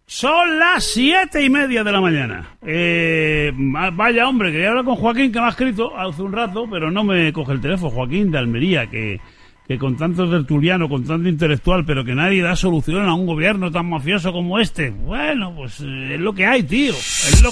Son las 7:30 de la mañana. Vaya hombre, quería hablar con Joaquín, que me ha escrito hace un rato, pero no me coge el teléfono. Joaquín de Almería, que con tanto tertuliano, con tanto intelectual, pero que nadie da solución a un gobierno tan mafioso como este. Bueno, pues es lo que hay, tío. Es lo